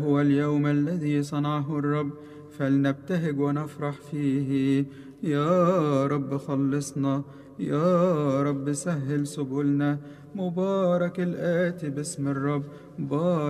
هو اليوم الذي صنعه الرب، فلنبتهج ونفرح فيه. يا رب خلصنا، يا رب سهل سبلنا. مبارك الآتي باسم الرب.